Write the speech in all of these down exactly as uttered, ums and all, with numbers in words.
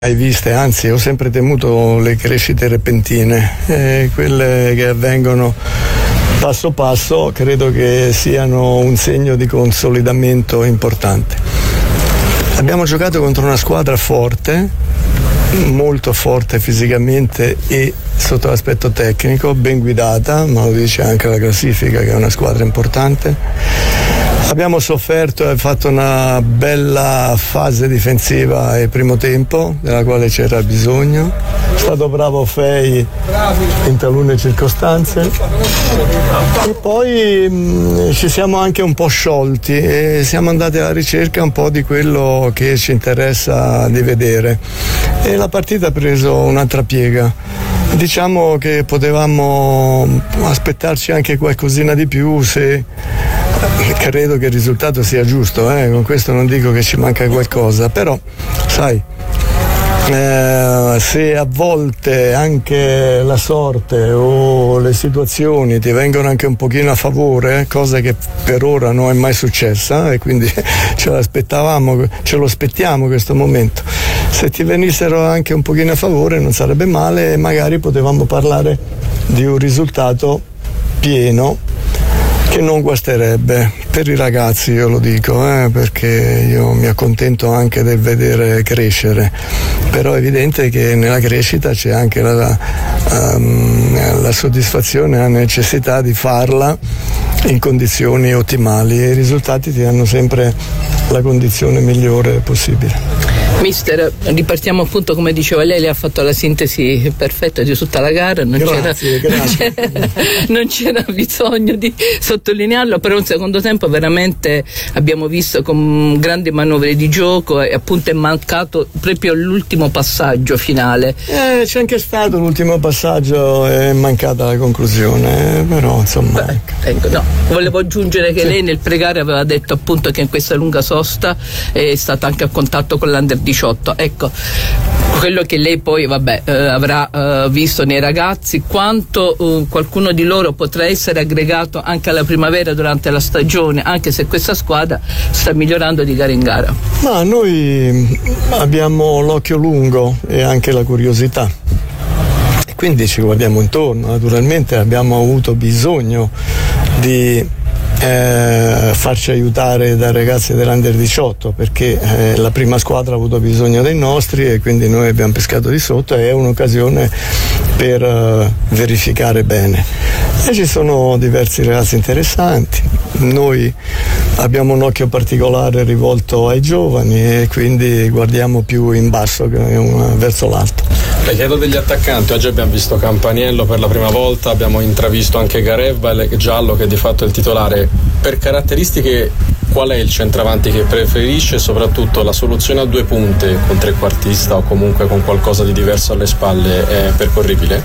Hai viste, anzi ho sempre temuto le crescite repentine, eh, quelle che avvengono passo passo credo che siano un segno di consolidamento importante. Abbiamo giocato contro una squadra forte, molto forte fisicamente e sotto l'aspetto tecnico, ben guidata, ma lo dice anche la classifica che è una squadra importante. Abbiamo sofferto e fatto una bella fase difensiva al primo tempo, della quale c'era bisogno. È stato bravo Fei in talune circostanze. E poi mh, ci siamo anche un po' sciolti e siamo andati alla ricerca un po' di quello che ci interessa di vedere. E la partita ha preso un'altra piega. Diciamo che potevamo aspettarci anche qualcosina di più se credo che il risultato sia giusto, eh? Con questo non dico che ci manca qualcosa, però sai, eh, se a volte anche la sorte o le situazioni ti vengono anche un pochino a favore, cosa che per ora non è mai successa e quindi ce l'aspettavamo, ce lo aspettiamo questo momento, se ti venissero anche un pochino a favore non sarebbe male e magari potevamo parlare di un risultato pieno che non guasterebbe per i ragazzi, io lo dico, eh, perché io mi accontento anche del vedere crescere, però è evidente che nella crescita c'è anche la, um, la soddisfazione, la necessità di farla in condizioni ottimali e i risultati ti danno sempre la condizione migliore possibile. Mister, ripartiamo appunto, come diceva lei, lei ha fatto la sintesi perfetta di tutta la gara, non, grazie, c'era, grazie. Non, c'era, non c'era bisogno di sottolinearlo, però un secondo tempo veramente abbiamo visto con grandi manovre di gioco e appunto è mancato proprio l'ultimo passaggio finale. Eh, c'è anche stato l'ultimo passaggio, è mancata la conclusione, però insomma. Beh, ecco, no, volevo aggiungere che sì. Lei nel pregare aveva detto appunto che in questa lunga sosta è stata anche a contatto con l'Under diciotto, ecco, quello che lei poi vabbè eh, avrà eh, visto nei ragazzi, quanto eh, qualcuno di loro potrà essere aggregato anche alla primavera durante la stagione, anche se questa squadra sta migliorando di gara in gara. Ma noi abbiamo l'occhio lungo e anche la curiosità e quindi ci guardiamo intorno, naturalmente abbiamo avuto bisogno di Eh, farci aiutare dai ragazzi dell'Under diciotto perché eh, la prima squadra ha avuto bisogno dei nostri e quindi noi abbiamo pescato di sotto e è un'occasione per eh, verificare bene e ci sono diversi ragazzi interessanti, noi abbiamo un occhio particolare rivolto ai giovani e quindi guardiamo più in basso che un, verso l'alto. Le chiedo degli attaccanti, oggi abbiamo visto Campaniello per la prima volta, abbiamo intravisto anche Garevba e Giallo che di fatto è il titolare. Per caratteristiche qual è il centravanti che preferisce e soprattutto la soluzione a due punte con trequartista o comunque con qualcosa di diverso alle spalle è percorribile?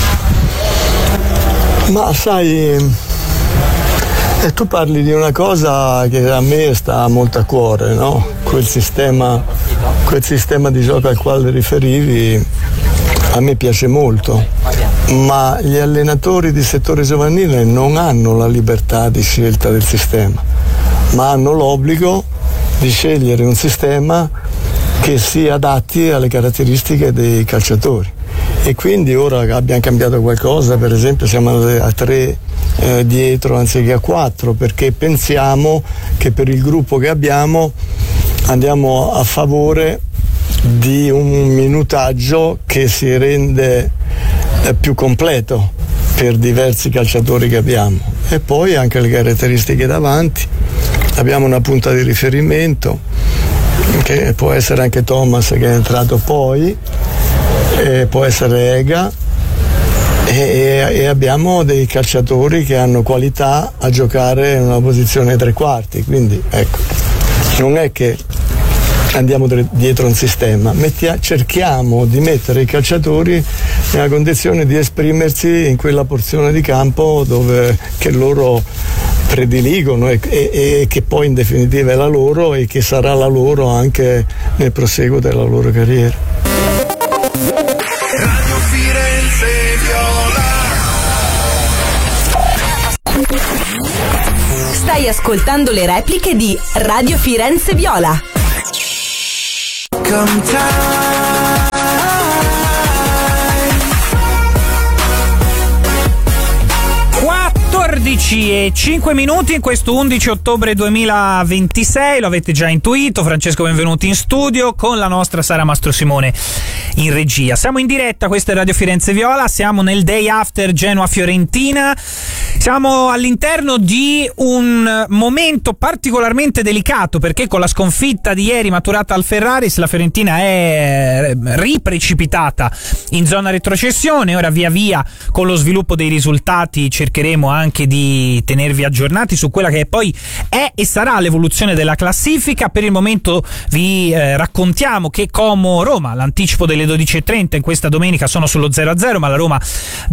Ma sai, e tu parli di una cosa che a me sta molto a cuore, no? Quel sistema, quel sistema di gioco al quale riferivi a me piace molto, ma gli allenatori di settore giovanile non hanno la libertà di scelta del sistema, ma hanno l'obbligo di scegliere un sistema che si adatti alle caratteristiche dei calciatori. E quindi ora abbiamo cambiato qualcosa, per esempio siamo andati a tre eh, dietro anziché a quattro, perché pensiamo che per il gruppo che abbiamo andiamo a favore di un minutaggio che si rende eh, più completo per diversi calciatori che abbiamo e poi anche le caratteristiche davanti. Abbiamo una punta di riferimento che può essere anche Thomas che è entrato poi, e può essere Ega e, e, e abbiamo dei calciatori che hanno qualità a giocare in una posizione ai tre quarti, quindi ecco, non è che andiamo dietro un sistema, Mettia, cerchiamo di mettere i calciatori nella condizione di esprimersi in quella porzione di campo dove che loro prediligono e, e, e che poi in definitiva è la loro e che sarà la loro anche nel proseguo della loro carriera. Radio Firenze Viola. Stai ascoltando le repliche di Radio Firenze Viola. Come time. undici e cinque minuti in questo undici ottobre duemilaventisei, lo avete già intuito. Francesco, benvenuti in studio con la nostra Sara Mastrosimone in regia. Siamo in diretta, questa è Radio Firenze Viola, siamo nel day after Genoa-Fiorentina, siamo all'interno di un momento particolarmente delicato perché con la sconfitta di ieri maturata al Ferraris la Fiorentina è riprecipitata in zona retrocessione. Ora via via con lo sviluppo dei risultati cercheremo anche di tenervi aggiornati su quella che poi è e sarà l'evoluzione della classifica. Per il momento vi eh, raccontiamo che Como-Roma, l'anticipo delle dodici e trenta in questa domenica sono sullo zero a zero, ma la Roma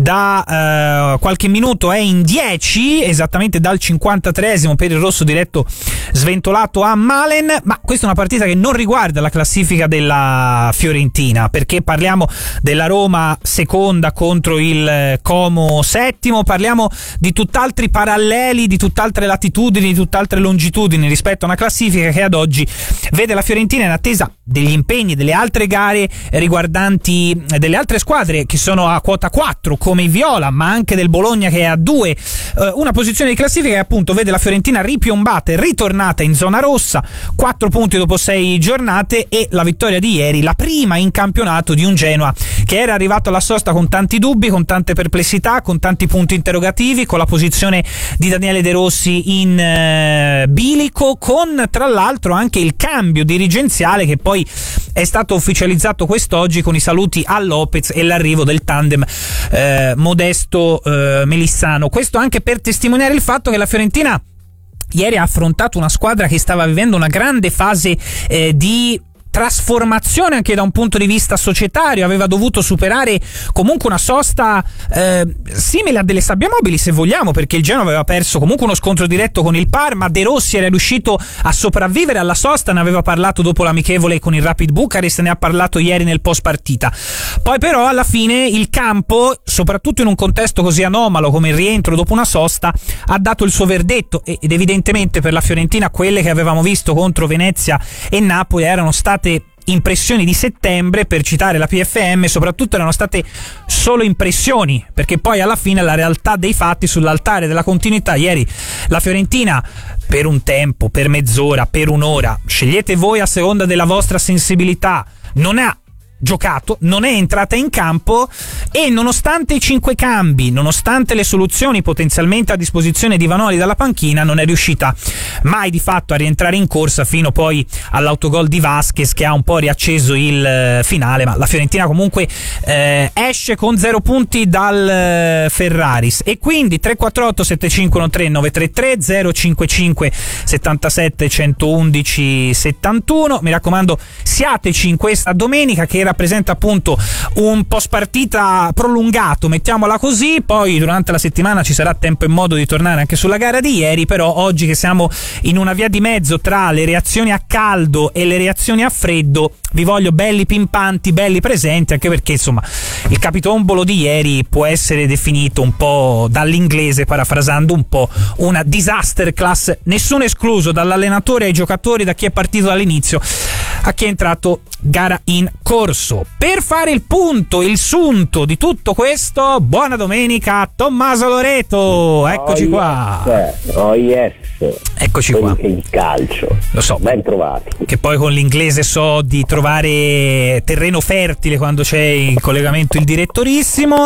da eh, qualche minuto è in dieci, esattamente dal cinquantatreesimo per il rosso diretto sventolato a Malen. Ma questa è una partita che non riguarda la classifica della Fiorentina, perché parliamo della Roma seconda contro il Como settimo, parliamo di tutt'altri paralleli, di tutt'altre latitudini, di tutt'altre longitudini rispetto a una classifica che ad oggi vede la Fiorentina in attesa degli impegni delle altre gare riguardanti delle altre squadre che sono a quota quattro come i Viola, ma anche del Bologna che è a due, una posizione di classifica che appunto vede la Fiorentina ripiombata e ritornata in zona rossa, quattro punti dopo sei giornate, e la vittoria di ieri, la prima in campionato di un Genoa che era arrivato alla sosta con tanti dubbi, con tante perplessità, con tanti punti interrogativi, con la posizione di Daniele De Rossi in eh, bilico, con tra l'altro anche il cambio dirigenziale che poi è stato ufficializzato quest'oggi con i saluti a Lopez e l'arrivo del tandem eh, Modesto eh, Melissano. Questo anche per testimoniare il fatto che la Fiorentina ieri ha affrontato una squadra che stava vivendo una grande fase eh, di trasformazione anche da un punto di vista societario, aveva dovuto superare comunque una sosta eh, simile a delle sabbiamobili se vogliamo, perché il Genoa aveva perso comunque uno scontro diretto con il Parma. De Rossi era riuscito a sopravvivere alla sosta, ne aveva parlato dopo l'amichevole con il Rapid Bucarest, ne ha parlato ieri nel post partita. Poi però alla fine il campo, soprattutto in un contesto così anomalo come il rientro dopo una sosta, ha dato il suo verdetto, ed evidentemente per la Fiorentina quelle che avevamo visto contro Venezia e Napoli erano state impressioni di settembre, per citare la P F M, soprattutto erano state solo impressioni, perché poi alla fine la realtà dei fatti sull'altare della continuità. Ieri la Fiorentina per un tempo, per mezz'ora, per un'ora, scegliete voi a seconda della vostra sensibilità, non ha giocato, non è entrata in campo, e nonostante i cinque cambi, nonostante le soluzioni potenzialmente a disposizione di Vanoli dalla panchina, non è riuscita mai di fatto a rientrare in corsa fino poi all'autogol di Vasquez che ha un po' riacceso il eh, finale. Ma la Fiorentina comunque eh, esce con zero punti dal eh, Ferraris, e quindi tre quattro otto sette cinque uno tre nove tre tre zero cinque cinque settantasette centoundici settantuno. Mi raccomando, siateci in questa domenica che rappresenta appunto un post partita prolungato, mettiamola così. Poi durante la settimana ci sarà tempo e modo di tornare anche sulla gara di ieri, però oggi che siamo in una via di mezzo tra le reazioni a caldo e le reazioni a freddo, vi voglio belli pimpanti, belli presenti, anche perché insomma il capitombolo di ieri può essere definito un po' dall'inglese, parafrasando un po', una disaster class, nessuno escluso, dall'allenatore ai giocatori, da chi è partito dall'inizio a chi è entrato gara in corso. Per fare il punto, il sunto di tutto questo, buona domenica a Tommaso Loreto, eccoci oh qua. Yes. Oh yes. Eccoci qua. Il calcio. Lo so. Ben trovati. Che poi con l'inglese so di trovare terreno fertile quando c'è in collegamento il direttorissimo.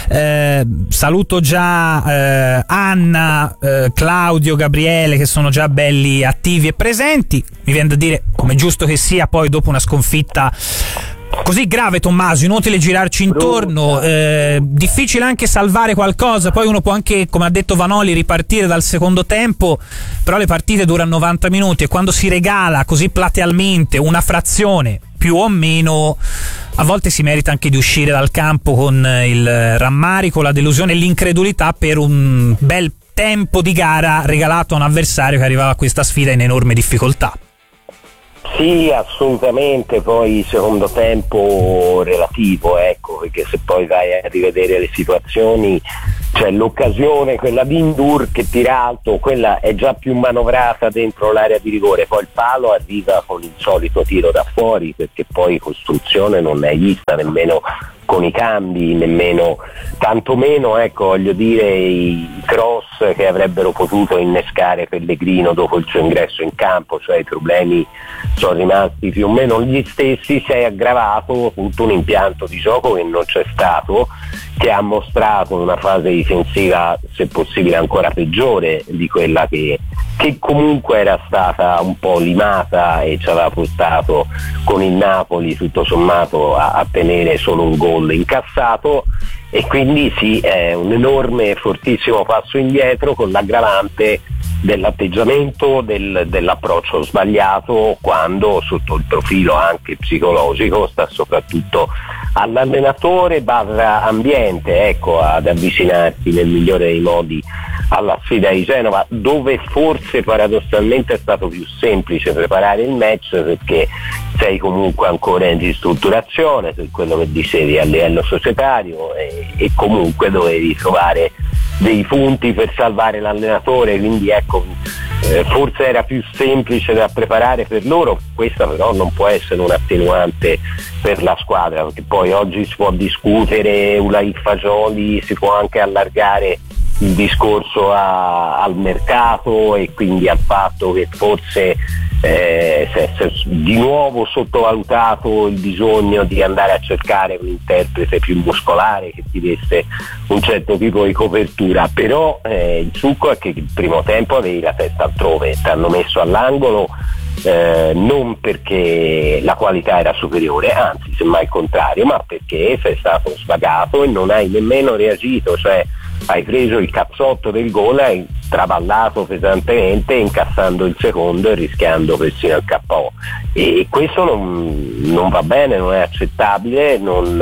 Eh, saluto già eh, Anna, eh, Claudio, Gabriele, che sono già belli attivi e presenti. Mi viene da dire, come giusto che sia, poi dopo una sconfitta così grave, Tommaso, inutile girarci intorno, eh, difficile anche salvare qualcosa. Poi uno può anche, come ha detto Vanoli, ripartire dal secondo tempo, però le partite durano novanta minuti e quando si regala così platealmente una frazione più o meno, a volte si merita anche di uscire dal campo con il rammarico, la delusione e l'incredulità per un bel tempo di gara regalato a un avversario che arrivava a questa sfida in enorme difficoltà. Sì, assolutamente. Poi secondo tempo relativo, ecco, perché se poi vai a rivedere le situazioni, cioè l'occasione, quella di Ndur che tira alto, quella è già più manovrata dentro l'area di rigore, poi il palo arriva con il solito tiro da fuori, perché poi costruzione non ne hai vista nemmeno con i cambi, nemmeno tantomeno, ecco, voglio dire, i cross che avrebbero potuto innescare Pellegrino dopo il suo ingresso in campo, cioè i problemi sono rimasti più o meno gli stessi. Si è aggravato tutto un impianto di gioco che non c'è stato, che ha mostrato una fase difensiva se possibile ancora peggiore di quella che, che comunque era stata un po' limata e ci aveva portato con il Napoli tutto sommato a, a tenere solo un gol incassato. E quindi sì, è un enorme fortissimo passo indietro, con l'aggravante dell'atteggiamento, del, dell'approccio sbagliato, quando sotto il profilo anche psicologico sta soprattutto all'allenatore barra ambiente, ecco, ad avvicinarsi nel migliore dei modi alla sfida di Genova, dove forse paradossalmente è stato più semplice preparare il match, perché sei comunque ancora in ristrutturazione, per quello che dicevi a livello societario, e, e comunque dovevi trovare dei punti per salvare l'allenatore, quindi ecco, eh, forse era più semplice da preparare per loro. Questa però non può essere un attenuante per la squadra, perché poi oggi si può discutere Ulai Fagioli, si può anche allargare il discorso a, al mercato e quindi al fatto che forse eh, si è di nuovo sottovalutato il bisogno di andare a cercare un interprete più muscolare che ti desse un certo tipo di copertura. Però eh, il succo è che il primo tempo avevi la testa altrove, ti hanno messo all'angolo, eh, non perché la qualità era superiore, anzi semmai il contrario, ma perché sei stato svagato e non hai nemmeno reagito, cioè hai preso il cazzotto del gol, hai traballato pesantemente incassando il secondo e rischiando persino il K O, e questo non, non va bene, non è accettabile. Non,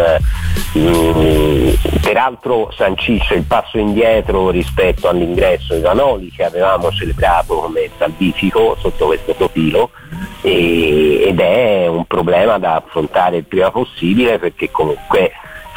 mm, peraltro sancisce il passo indietro rispetto all'ingresso di Vanoli, che avevamo celebrato come salvifico sotto questo profilo, e, ed è un problema da affrontare il prima possibile, perché comunque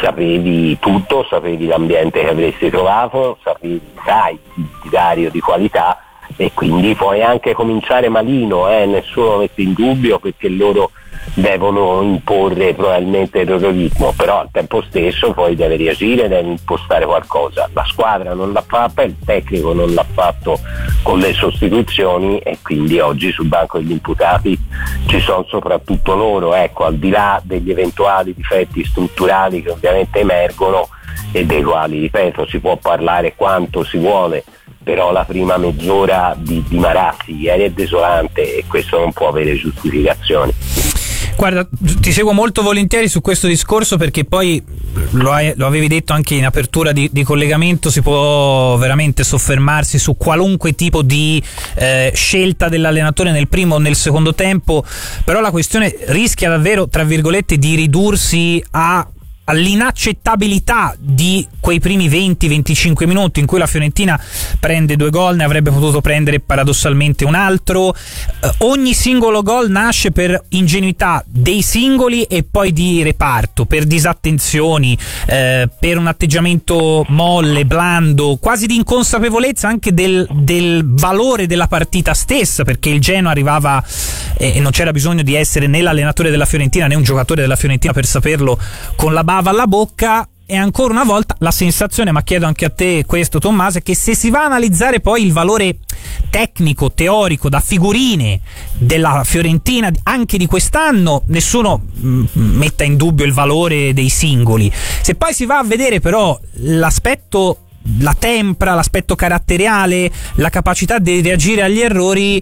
sapevi tutto, sapevi l'ambiente che avresti trovato, sapevi, sai, il divario di qualità, e quindi puoi anche cominciare malino, eh, nessuno mette in dubbio, perché loro devono imporre probabilmente il loro ritmo, però al tempo stesso poi deve reagire, deve impostare qualcosa. La squadra non l'ha fatta, il tecnico non l'ha fatto con le sostituzioni, e quindi oggi sul banco degli imputati ci sono soprattutto loro, ecco, al di là degli eventuali difetti strutturali che ovviamente emergono e dei quali, ripeto, si può parlare quanto si vuole, però la prima mezz'ora di, di Marazzi ieri è desolante e questo non può avere giustificazioni. Guarda, ti seguo molto volentieri su questo discorso, perché poi lo, hai, lo avevi detto anche in apertura di, di collegamento, si può veramente soffermarsi su qualunque tipo di eh, scelta dell'allenatore nel primo o nel secondo tempo, però la questione rischia davvero, tra virgolette, di ridursi a all'inaccettabilità di quei primi venti venticinque minuti in cui la Fiorentina prende due gol, ne avrebbe potuto prendere paradossalmente un altro. Eh, ogni singolo gol nasce per ingenuità dei singoli e poi di reparto, per disattenzioni, eh, per un atteggiamento molle, blando, quasi di inconsapevolezza anche del, del valore della partita stessa, perché il Genoa arrivava eh, e non c'era bisogno di essere né l'allenatore della Fiorentina né un giocatore della Fiorentina per saperlo, con la bava alla bocca. E ancora una volta la sensazione, ma chiedo anche a te questo Tommaso, è che se si va a analizzare poi il valore tecnico, teorico, da figurine della Fiorentina anche di quest'anno, nessuno mh, metta in dubbio il valore dei singoli. Se poi si va a vedere però l'aspetto, la tempra, l'aspetto caratteriale, la capacità di reagire agli errori,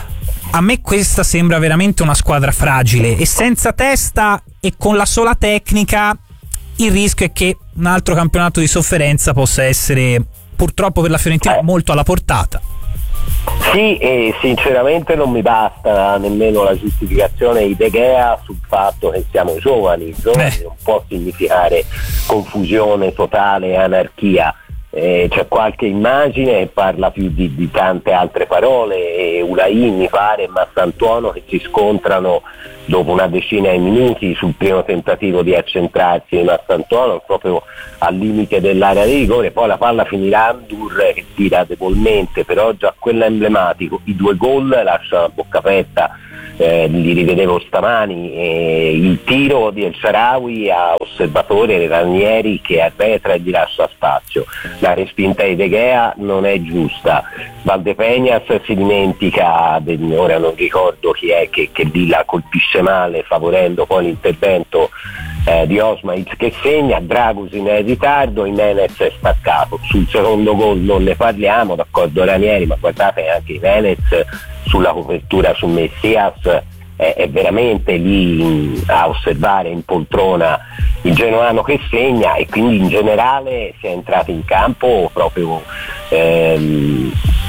a me questa sembra veramente una squadra fragile e senza testa, e con la sola tecnica il rischio è che un altro campionato di sofferenza possa essere, purtroppo per la Fiorentina, eh. molto alla portata. Sì, e sinceramente non mi basta nemmeno la giustificazione di De Gea sul fatto che siamo giovani. Giovani eh. non può significare confusione totale e anarchia. Eh, c'è qualche immagine che parla più di, di tante altre parole, e Ulai, mi pare, e Massantuono che si scontrano dopo una decina di minuti sul primo tentativo di accentrarsi di Massantuono proprio al limite dell'area di rigore. Poi la palla finirà Andur che tira debolmente, però già quello è emblematico. I due gol lasciano a bocca aperta eh, li rivedevo stamani, eh, il tiro di El Shaarawy a osservatore Ranieri che arretra e gli lascia spazio, la respinta di De Gea non è giusta, Valdepeñas si dimentica, ora non ricordo chi è che, che lì la colpisce male favorendo poi l'intervento eh, di Osmaic che segna, Dragusin è in ritardo, Jimenez è staccato, sul secondo gol non ne parliamo, d'accordo Ranieri, ma guardate anche Jimenez sulla copertura su Messias è, è veramente lì a osservare in poltrona il genoano che segna, e quindi in generale si è entrati in campo proprio ehm,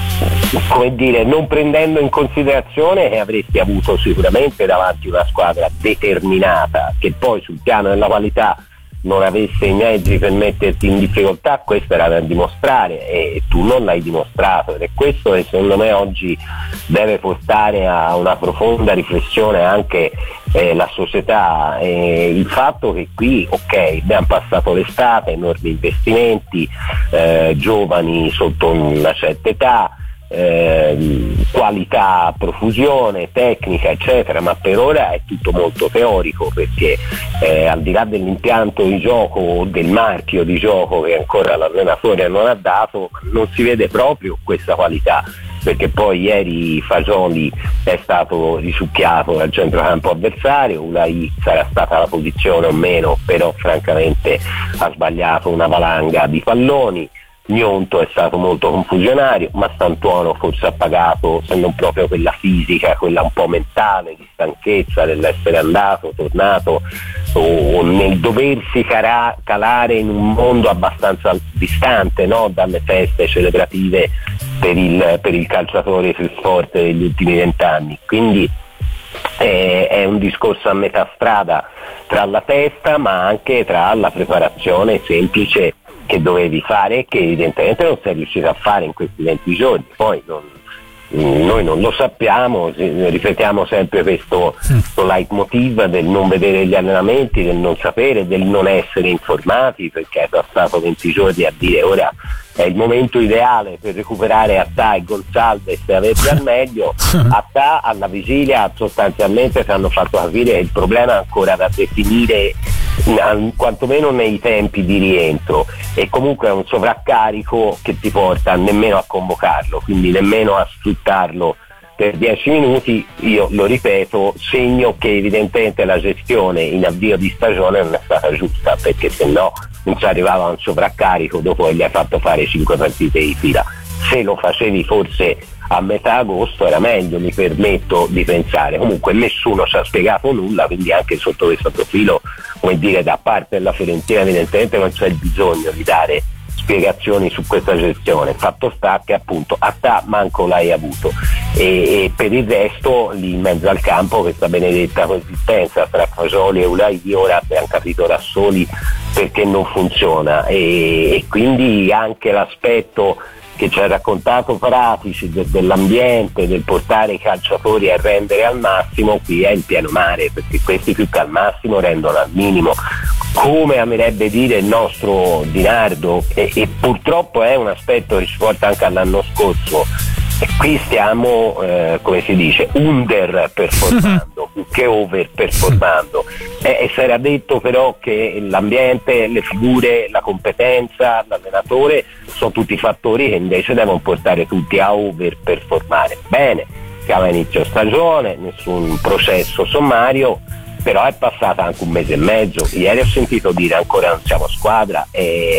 come dire, non prendendo in considerazione che avresti avuto sicuramente davanti una squadra determinata che poi sul piano della qualità non avesse i mezzi per metterti in difficoltà. Questo era da dimostrare e tu non l'hai dimostrato, ed è questo che secondo me oggi deve portare a una profonda riflessione anche eh, la società, eh, il fatto che qui ok abbiamo passato l'estate, enormi investimenti, eh, giovani sotto una certa età, Eh, qualità a profusione, tecnica eccetera, ma per ora è tutto molto teorico, perché eh, al di là dell'impianto di gioco o del marchio di gioco che ancora l'allenatore non ha dato, non si vede proprio questa qualità, perché poi ieri Fagioli è stato risucchiato dal centrocampo avversario, Ulai sarà stata la posizione o meno, però francamente ha sbagliato una valanga di palloni, Gnonto è stato molto confusionario, ma Stantuono forse ha pagato, se non proprio quella fisica, quella un po' mentale di stanchezza dell'essere andato, tornato, o nel doversi cara- calare in un mondo abbastanza distante, no? Dalle feste celebrative per il, per il calciatore più forte degli ultimi vent'anni. Quindi è, è un discorso a metà strada tra la testa ma anche tra la preparazione semplice che dovevi fare e che evidentemente non sei riuscito a fare in questi venti giorni. Poi non, noi non lo sappiamo, ripetiamo sempre questo, questo leitmotiv del non vedere gli allenamenti, del non sapere, del non essere informati, perché è passato venti giorni a dire ora è il momento ideale per recuperare Attà e Gonçalves e averli al meglio. Attà alla vigilia sostanzialmente ci hanno fatto capire che il problema è ancora da definire, quantomeno nei tempi di rientro, e comunque è un sovraccarico che ti porta nemmeno a convocarlo, quindi nemmeno a sfruttarlo per dieci minuti. Io lo ripeto, segno che evidentemente la gestione in avvio di stagione non è stata giusta, perché se no non ci arrivava un sovraccarico dopo che gli hai fatto fare cinque partite di fila. Se lo facevi forse a metà agosto era meglio, mi permetto di pensare. Comunque nessuno ci ha spiegato nulla, quindi anche sotto questo profilo, come dire, da parte della Fiorentina evidentemente non c'è il bisogno di dare spiegazioni su questa gestione. Fatto sta che appunto Attà manco l'hai avuto, e, e per il resto lì in mezzo al campo questa benedetta coesistenza tra Fagioli e Ulai di ora abbiamo capito da soli perché non funziona, e, e quindi anche l'aspetto che ci ha raccontato Paratici de, dell'ambiente, del portare i calciatori a rendere al massimo, qui è il pieno mare, perché questi più che al massimo rendono al minimo, come amerebbe dire il nostro Di Nardo, e, e purtroppo è un aspetto che ci porta anche all'anno scorso. E qui stiamo, eh, come si dice, under performando più che over performando. E si era detto però che l'ambiente, le figure, la competenza, l'allenatore sono tutti fattori che invece devono portare tutti a over performare. Bene, siamo a inizio stagione, nessun processo sommario, però è passata anche un mese e mezzo. Ieri ho sentito dire ancora non siamo squadra, e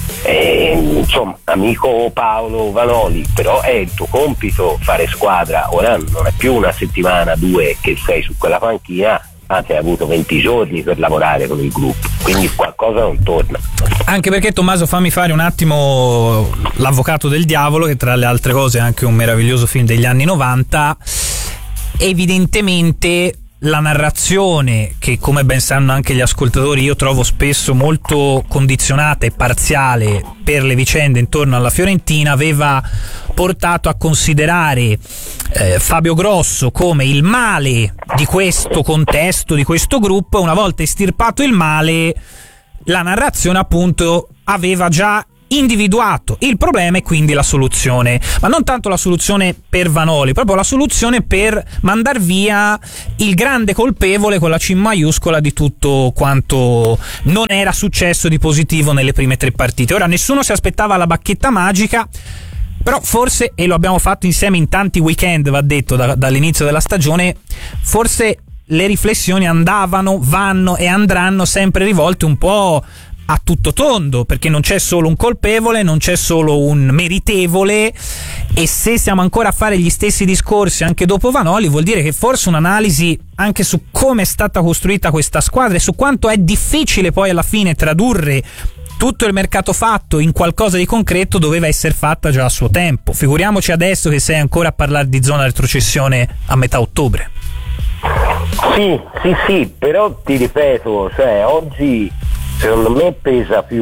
Eh, insomma, amico Paolo Vanoli, però è il tuo compito fare squadra. Ora non è più una settimana, due che sei su quella panchina, anzi hai avuto venti giorni per lavorare con il gruppo, quindi qualcosa non torna. Anche perché, Tommaso, fammi fare un attimo l'avvocato del diavolo, che tra le altre cose è anche un meraviglioso film degli anni novanta. Evidentemente la narrazione, che come ben sanno anche gli ascoltatori io trovo spesso molto condizionata e parziale per le vicende intorno alla Fiorentina, aveva portato a considerare eh, Fabio Grosso come il male di questo contesto, di questo gruppo. Una volta estirpato il male, la narrazione appunto aveva già individuato il problema e quindi la soluzione, ma non tanto la soluzione per Vanoli, proprio la soluzione per mandar via il grande colpevole con la C maiuscola di tutto quanto non era successo di positivo nelle prime tre partite. Ora nessuno si aspettava la bacchetta magica, però forse, e lo abbiamo fatto insieme in tanti weekend, va detto, da, dall'inizio della stagione, forse le riflessioni andavano, vanno e andranno sempre rivolte un po' a tutto tondo, perché non c'è solo un colpevole, non c'è solo un meritevole, e se siamo ancora a fare gli stessi discorsi anche dopo Vanoli, vuol dire che forse un'analisi anche su come è stata costruita questa squadra e su quanto è difficile poi alla fine tradurre tutto il mercato fatto in qualcosa di concreto doveva essere fatta già a suo tempo. Figuriamoci adesso che sei ancora a parlare di zona retrocessione a metà ottobre. Sì, sì, sì, però ti ripeto, cioè oggi secondo me pesa più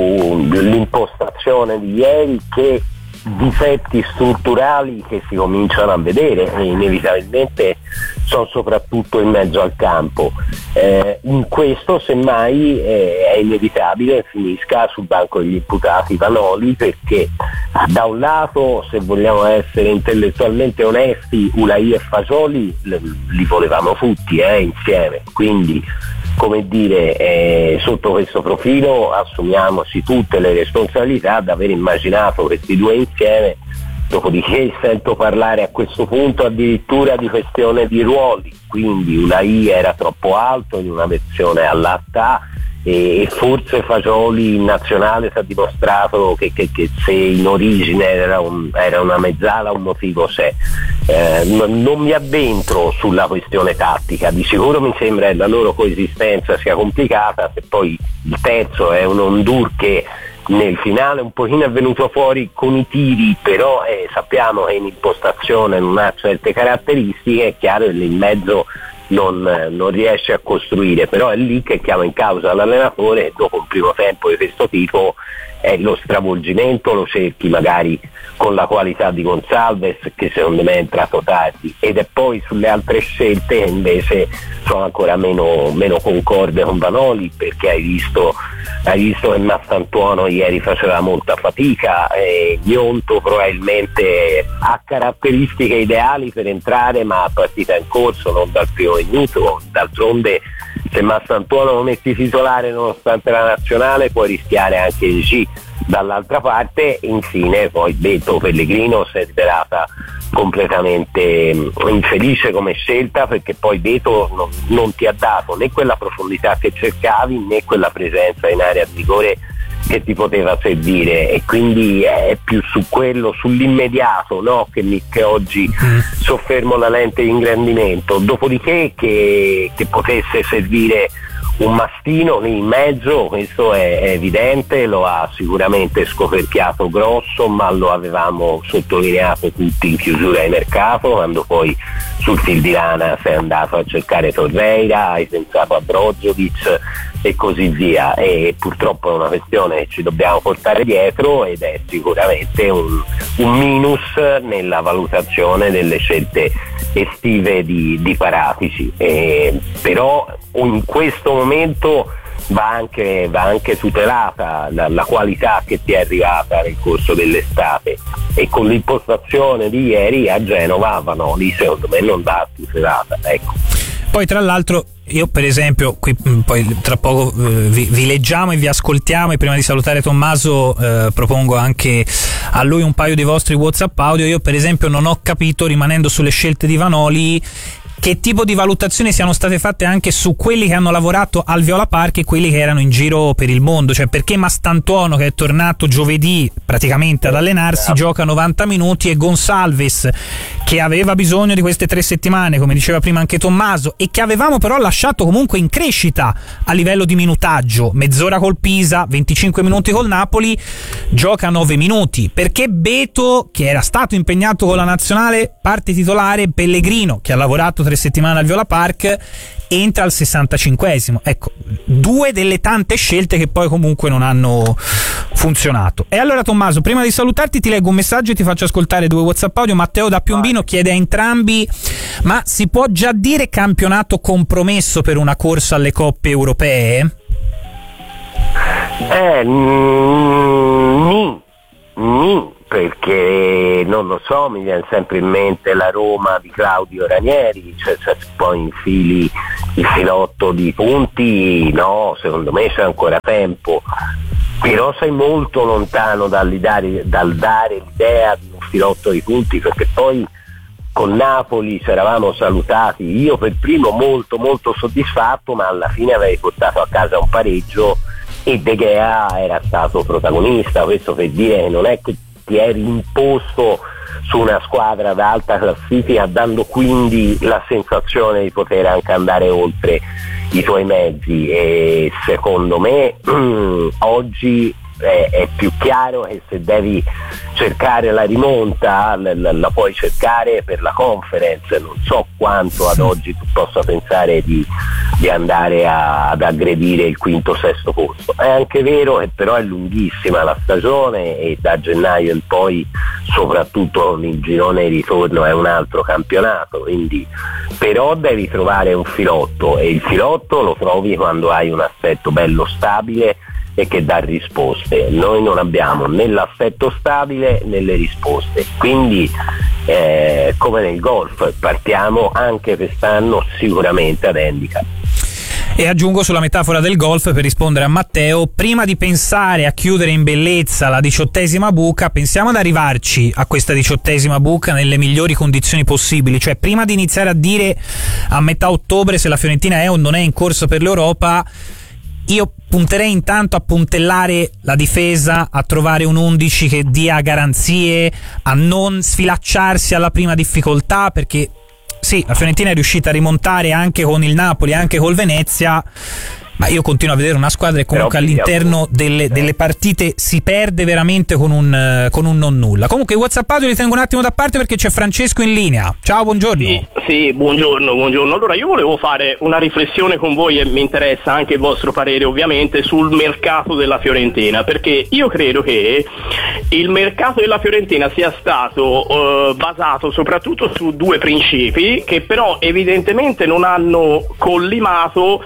l'impostazione di ieri che difetti strutturali che si cominciano a vedere e inevitabilmente sono soprattutto in mezzo al campo. Eh, in questo semmai eh, è inevitabile finisca sul banco degli imputati Vanoli, perché da un lato, se vogliamo essere intellettualmente onesti, Ulai e Fasoli li volevamo tutti eh, insieme, quindi come dire, eh, sotto questo profilo assumiamoci tutte le responsabilità di aver immaginato questi due insieme. Dopodiché sento parlare a questo punto addirittura di questione di ruoli, quindi Ulai era troppo alto in una versione all'Atta e forse Fasoli in nazionale si è dimostrato che, che, che se in origine era, un, era una mezzala un motivo c'è. Eh, non, non mi addentro sulla questione tattica, di sicuro mi sembra che la loro coesistenza sia complicata, se poi il terzo è un Ondur che nel finale un pochino è venuto fuori con i tiri, però eh, sappiamo che in impostazione non ha certe caratteristiche, è chiaro che lì in mezzo non, non riesce a costruire, però è lì che chiama in causa l'allenatore e dopo un primo tempo di questo tipo è lo stravolgimento, lo cerchi magari con la qualità di Gonçalves che secondo me è entrato tardi, ed è poi sulle altre scelte che invece sono ancora meno, meno concorde con Vanoli, perché hai visto hai visto che Mastantuono ieri faceva molta fatica, e Gnonto probabilmente ha caratteristiche ideali per entrare ma a partita in corso, non dal primo minuto. D'altronde se Mastantuono lo metti titolare nonostante la nazionale puoi rischiare anche il G. Dall'altra parte infine poi Beto Pellegrino si è rivelata completamente infelice come scelta, perché poi Beto non, non ti ha dato né quella profondità che cercavi né quella presenza in area di rigore che ti poteva servire, e quindi è più su quello, sull'immediato, no, che, mi, che oggi soffermo la lente di ingrandimento. Dopodiché che, che potesse servire un mastino lì in mezzo, questo è, è evidente, lo ha sicuramente scoperchiato Grosso, ma lo avevamo sottolineato tutti in chiusura di mercato, quando poi sul fil di lana sei andato a cercare Torreira, hai pensato a Brozovic e così via, e purtroppo è una questione che ci dobbiamo portare dietro ed è sicuramente un, un minus nella valutazione delle scelte estive di, di Paratici, e, però in questo momento va anche, va anche tutelata la, la qualità che ti è arrivata nel corso dell'estate, e con l'impostazione di ieri a Genova Vanoli secondo me non va tutelata, ecco. Poi tra l'altro io per esempio qui poi tra poco eh, vi, vi leggiamo e vi ascoltiamo, e prima di salutare Tommaso eh, propongo anche a lui un paio di vostri WhatsApp audio. Io per esempio non ho capito, rimanendo sulle scelte di Vanoli, che tipo di valutazioni siano state fatte anche su quelli che hanno lavorato al Viola Park e quelli che erano in giro per il mondo, cioè perché Mastantuono, che è tornato giovedì praticamente ad allenarsi, gioca novanta minuti, e Gonçalves, che aveva bisogno di queste tre settimane, come diceva prima anche Tommaso, e che avevamo però lasciato comunque in crescita a livello di minutaggio, mezz'ora col Pisa, venticinque minuti col Napoli, gioca nove minuti, perché Beto, che era stato impegnato con la nazionale, parte titolare, Pellegrino, che ha lavorato tre settimane al Viola Park, entra al sessantacinquesimo. Ecco, due delle tante scelte che poi comunque non hanno funzionato. E allora Tommaso, prima di salutarti ti leggo un messaggio e ti faccio ascoltare due WhatsApp audio. Matteo da Piombino chiede a entrambi: ma si può già dire campionato compromesso per una corsa alle coppe europee? Eh, mm, non lo so, mi viene sempre in mente la Roma di Claudio Ranieri, cioè, cioè poi infili il filotto di punti, no, secondo me c'è ancora tempo, però sei molto lontano dal dare, dal dare l'idea di un filotto di punti, perché poi con Napoli ci eravamo salutati, io per primo molto molto soddisfatto, ma alla fine avevi portato a casa un pareggio e De Gea era stato protagonista. Questo per dire che non è che ti eri imposto su una squadra d'alta classifica, dando quindi la sensazione di poter anche andare oltre i tuoi mezzi, e secondo me oggi è, è più chiaro che se devi cercare la rimonta la, la, la puoi cercare per la Conference. Non so quanto ad oggi tu possa pensare di, di andare a, ad aggredire il quinto sesto posto. È anche vero che però è lunghissima la stagione e da gennaio in poi, soprattutto con il girone di ritorno, è un altro campionato, quindi però devi trovare un filotto, e il filotto lo trovi quando hai un assetto bello stabile e che dà risposte. Noi non abbiamo né l'assetto stabile né le risposte, quindi eh, come nel golf partiamo anche quest'anno sicuramente ad handicap. E aggiungo sulla metafora del golf, per rispondere a Matteo, prima di pensare a chiudere in bellezza la diciottesima buca, pensiamo ad arrivarci a questa diciottesima buca nelle migliori condizioni possibili, cioè prima di iniziare a dire a metà ottobre se la Fiorentina è o non è in corsa per l'Europa. Io punterei intanto a puntellare la difesa, a trovare un undici che dia garanzie, a non sfilacciarsi alla prima difficoltà, perché sì, la Fiorentina è riuscita a rimontare anche con il Napoli, anche col Venezia, ma io continuo a vedere una squadra che comunque però all'interno delle, delle partite si perde veramente con un, con un non nulla. Comunque i WhatsApp audio li tengo un attimo da parte perché c'è Francesco in linea. Ciao, buongiorno. Sì, sì, buongiorno, buongiorno. Allora io volevo fare una riflessione con voi, e mi interessa anche il vostro parere ovviamente, sul mercato della Fiorentina, perché io credo che il mercato della Fiorentina sia stato eh, basato soprattutto su due principi che però evidentemente non hanno collimato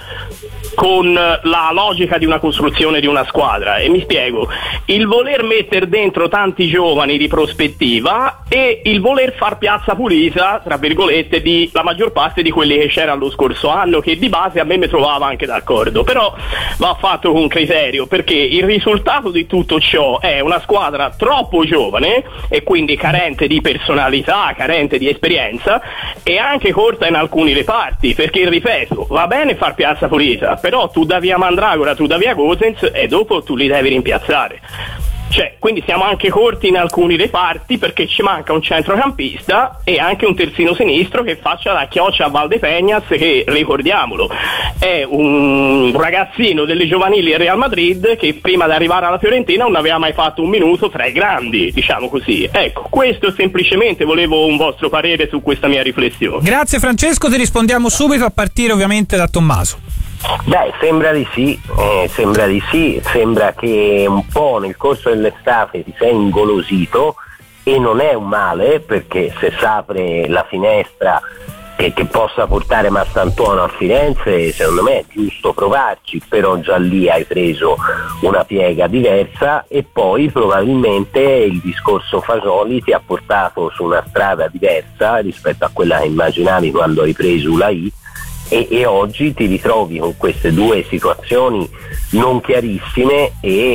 con la logica di una costruzione di una squadra, e mi spiego: il voler mettere dentro tanti giovani di prospettiva e il voler far piazza pulita, tra virgolette, di la maggior parte di quelli che c'erano lo scorso anno, che di base a me mi trovava anche d'accordo, però va fatto con criterio, perché il risultato di tutto ciò è una squadra troppo giovane e quindi carente di personalità, carente di esperienza e anche corta in alcuni reparti, perché ripeto, va bene far piazza pulita, però tu da via Mandragora, tu da via Gosens e dopo tu li devi rimpiazzare. Cioè, quindi siamo anche corti in alcuni reparti, perché ci manca un centrocampista e anche un terzino sinistro che faccia la chioccia a Valdepegnas, che, ricordiamolo, è un ragazzino delle giovanili del Real Madrid che prima di arrivare alla Fiorentina non aveva mai fatto un minuto tra i grandi, diciamo così. Ecco, questo semplicemente volevo un vostro parere su questa mia riflessione. Grazie Francesco, ti rispondiamo subito, a partire ovviamente da Tommaso. Beh, sembra di sì, eh, sembra di sì, sembra che un po' nel corso dell'estate ti sei ingolosito, e non è un male, perché se si apre la finestra che, che possa portare Marcantonio a Firenze, secondo me è giusto provarci, però già lì hai preso una piega diversa, e poi probabilmente il discorso Fasoli ti ha portato su una strada diversa rispetto a quella che immaginavi quando hai preso U L A I. E, e oggi ti ritrovi con queste due situazioni non chiarissime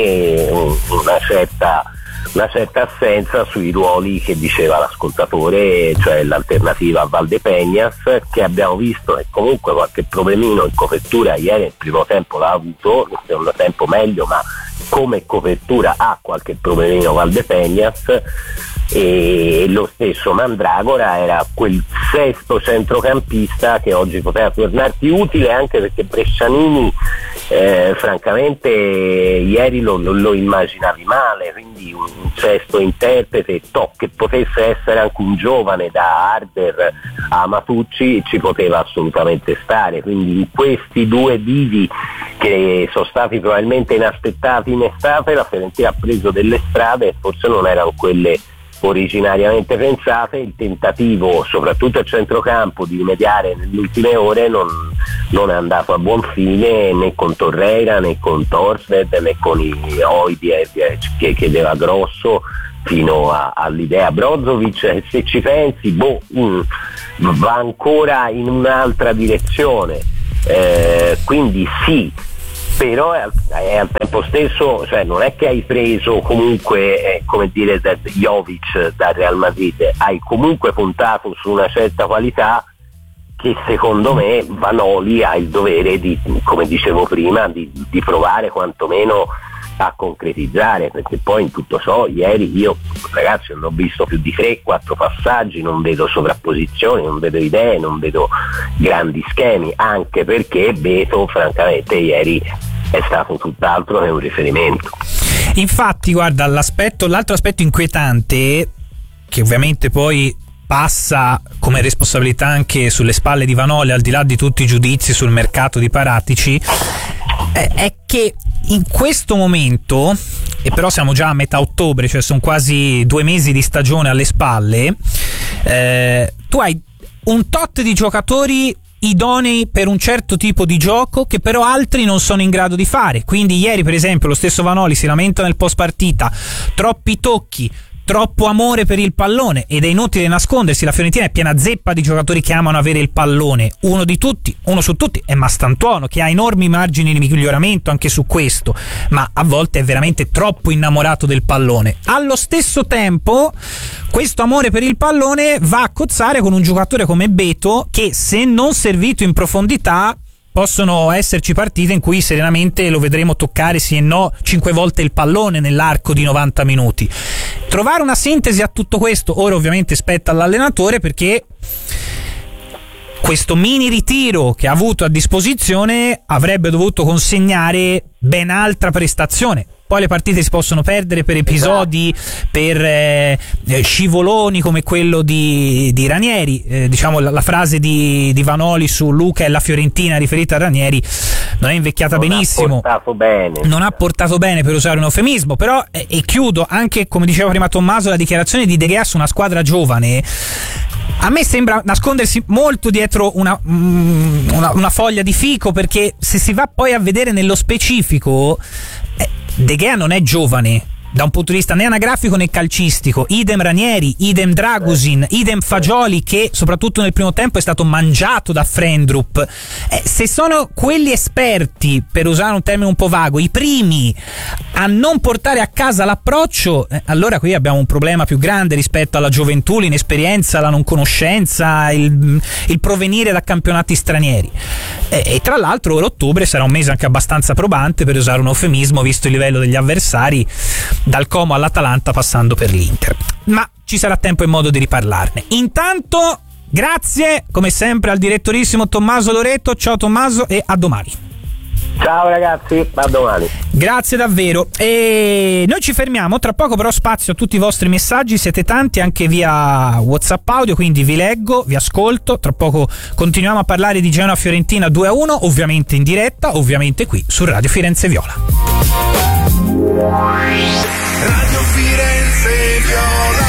e una certa, una certa assenza sui ruoli che diceva l'ascoltatore, cioè l'alternativa a Valdepegnas, che abbiamo visto che comunque qualche problemino in copertura ieri nel primo tempo l'ha avuto, nel secondo tempo meglio, ma come copertura ha qualche problemino Valdepegnas. E lo stesso Mandragora era quel sesto centrocampista che oggi poteva tornarti utile, anche perché Brescianini eh, francamente ieri lo, lo, lo immaginavi male, quindi un, un sesto interprete top, che potesse essere anche un giovane da Harder a Matucci, ci poteva assolutamente stare. Quindi in questi due divi che sono stati probabilmente inaspettati in estate, la Fiorentina ha preso delle strade e forse non erano quelle originariamente pensate. Il tentativo, soprattutto a centrocampo, di rimediare nelle ultime ore non, non è andato a buon fine, né con Torreira né con Torsted né con i Oidi che chiedeva grosso, fino a, all'idea Brozovic, se ci pensi, boh, mh, va ancora in un'altra direzione, eh, quindi sì, però è al, è al tempo stesso, cioè non è che hai preso comunque, eh, come dire, da Jovic dal Real Madrid, hai comunque puntato su una certa qualità che secondo me Vanoli ha il dovere di, come dicevo prima, di, di provare quantomeno a concretizzare, perché poi in tutto ciò ieri io, ragazzi, non ho visto più di tre quattro passaggi, non vedo sovrapposizioni, non vedo idee, non vedo grandi schemi, anche perché Beto francamente ieri è stato tutt'altro che un riferimento. Infatti guarda, l'aspetto, l'altro aspetto inquietante, che ovviamente poi passa come responsabilità anche sulle spalle di Vanoli, al di là di tutti i giudizi sul mercato di Paratici, è che in questo momento, e però siamo già a metà ottobre, cioè sono quasi due mesi di stagione alle spalle, eh, tu hai un tot di giocatori idonei per un certo tipo di gioco che però altri non sono in grado di fare. Quindi ieri per esempio lo stesso Vanoli si lamenta nel post partita: troppi tocchi, troppo amore per il pallone, ed è inutile nascondersi, la Fiorentina è piena zeppa di giocatori che amano avere il pallone. Uno di tutti, uno su tutti è Mastantuono, che ha enormi margini di miglioramento anche su questo, ma a volte è veramente troppo innamorato del pallone. Allo stesso tempo questo amore per il pallone va a cozzare con un giocatore come Beto, che se non servito in profondità possono esserci partite in cui serenamente lo vedremo toccare sì e no cinque volte il pallone nell'arco di novanta minuti. Trovare una sintesi a tutto questo ora ovviamente spetta all'allenatore, perché questo mini ritiro che ha avuto a disposizione avrebbe dovuto consegnare ben altra prestazione. Poi le partite si possono perdere per episodi, per eh, scivoloni come quello di, di Ranieri. Eh, diciamo la, la frase di, di Vanoli su Luca e la Fiorentina riferita a Ranieri non è invecchiata non benissimo. Non ha portato bene. Non ha portato bene, per usare un eufemismo, però, eh, e chiudo, anche come diceva prima Tommaso, la dichiarazione di De Gea su una squadra giovane a me sembra nascondersi molto dietro una, una, una foglia di fico, perché se si va poi a vedere nello specifico, eh, De Gea non è giovane da un punto di vista né anagrafico né calcistico, idem Ranieri, idem Dragusin, idem Fagioli, che soprattutto nel primo tempo è stato mangiato da Frendrup. Eh, se sono quelli esperti, per usare un termine un po' vago, i primi a non portare a casa l'approccio, eh, allora qui abbiamo un problema più grande rispetto alla gioventù, l'inesperienza, la non conoscenza, il, il provenire da campionati stranieri. Eh, e tra l'altro ora ottobre sarà un mese anche abbastanza probante, per usare un eufemismo, visto il livello degli avversari, dal Como all'Atalanta passando per l'Inter. Ma ci sarà tempo e modo di riparlarne. Intanto grazie come sempre al direttorissimo Tommaso Loreto. Ciao Tommaso e a domani. Ciao ragazzi, a domani. Grazie davvero. E noi ci fermiamo, tra poco però spazio a tutti i vostri messaggi, siete tanti anche via WhatsApp audio, quindi vi leggo, vi ascolto. Tra poco continuiamo a parlare di Genoa Fiorentina due a uno, ovviamente in diretta, ovviamente qui su Radio Firenze Viola. Radio Firenze Viola.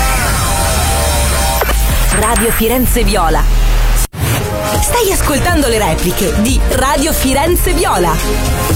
Radio Firenze Viola. Stai ascoltando le repliche di Radio Firenze Viola.